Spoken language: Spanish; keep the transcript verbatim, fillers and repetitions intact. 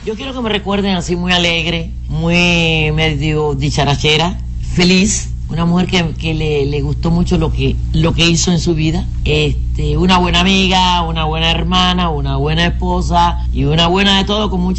Yo quiero que me recuerden así muy alegre, muy medio dicharachera, feliz. Una mujer que, que le, le gustó mucho lo que, lo que hizo en su vida. Este, una buena amiga, una buena hermana, una buena esposa y una buena de todo con mucha